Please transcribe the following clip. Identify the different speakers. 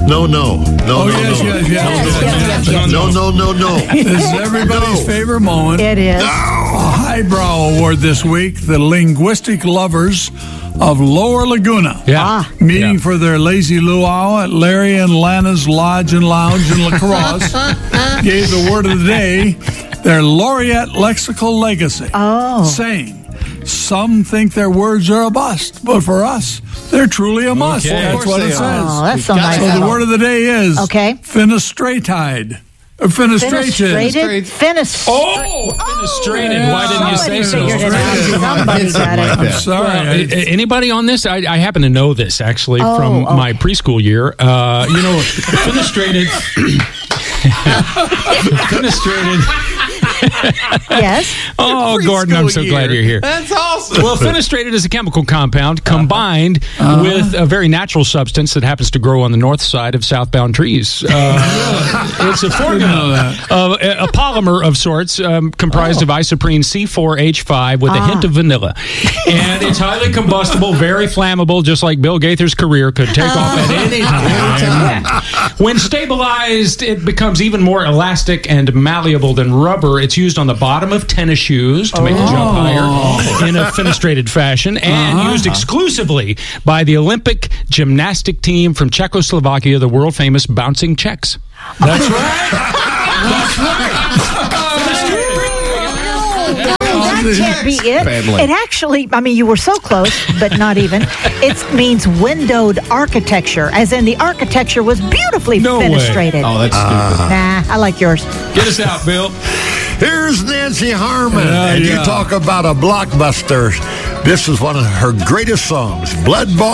Speaker 1: No.
Speaker 2: Yes.
Speaker 1: No.
Speaker 2: This is everybody's favorite moment.
Speaker 3: It is.
Speaker 2: A highbrow award this week. The linguistic lovers of Lower Laguna.
Speaker 4: Yeah.
Speaker 2: Meeting for their lazy luau at Larry and Lana's Lodge and Lounge in La Crosse gave the word of the day their laureate lexical legacy. Saying, some think their words are a bust, but for us, they're truly a must.
Speaker 4: Okay.
Speaker 2: That's what it says.
Speaker 3: Oh, that's so nice.
Speaker 2: So the word of the day is
Speaker 3: Fenestrated.
Speaker 2: Fenestrated.
Speaker 4: Fenestrated. Why didn't you say so?
Speaker 3: Somebody got it.
Speaker 2: I'm sorry.
Speaker 4: Anybody on this? I happen to know this actually from my preschool year. Fenestrated. Fenestrated.
Speaker 3: Yes.
Speaker 4: Oh, Gordon, I'm so glad you're here.
Speaker 5: That's awesome.
Speaker 4: Well, fenestrated is a chemical compound combined with a very natural substance that happens to grow on the north side of southbound trees. It's a formula of a polymer of sorts comprised of isoprene C4H5 with a hint of vanilla. And it's highly combustible, very flammable, just like Bill Gaither's career could take off at any time. When stabilized, it becomes even more elastic and malleable than rubber. It's used on the bottom of tennis shoes to make the jump higher in a fenestrated fashion, and used exclusively by the Olympic gymnastic team from Czechoslovakia, the world famous Bouncing Czechs. That's right. That's right.
Speaker 3: That can't be it.
Speaker 5: Family.
Speaker 3: It actually, I mean, you were so close, but not even. It means windowed architecture, as in the architecture was beautifully fenestrated.
Speaker 5: Oh, that's stupid.
Speaker 3: Nah, I like yours.
Speaker 4: Get us out, Bill.
Speaker 1: Here's Nancy Harmon, and you talk about a blockbuster. This is one of her greatest songs, Blood Bought